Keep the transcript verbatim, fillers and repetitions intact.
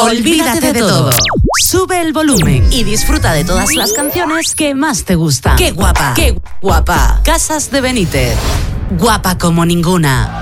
Olvídate de todo. Sube el volumen y disfruta de todas las canciones que más te gustan. ¡Qué guapa! ¡Qué guapa! Casas de Benítez. Guapa como ninguna.